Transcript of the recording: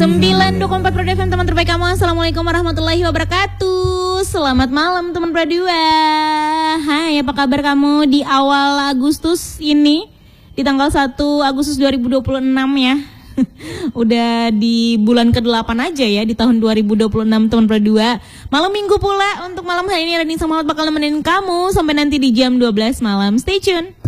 9.4 Pro FM, teman terbaik kamu. Assalamualaikum warahmatullahi wabarakatuh. Selamat malam teman Pro 2. Hai, apa kabar kamu di awal Agustus ini? Di tanggal 1 Agustus 2026 ya. Udah di bulan ke-8 aja ya, di tahun 2026 teman Pro 2. Malam minggu pula. Untuk malam hari ini Rading Samulat bakal nemenin kamu sampai nanti di jam 12 malam. Stay tune.